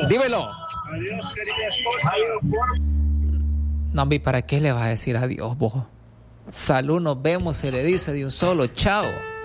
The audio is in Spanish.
Dímelo. Adiós, querida esposa. No, ¿para qué le vas a decir adiós vos? Salud, nos vemos, se le dice de un solo. Chao.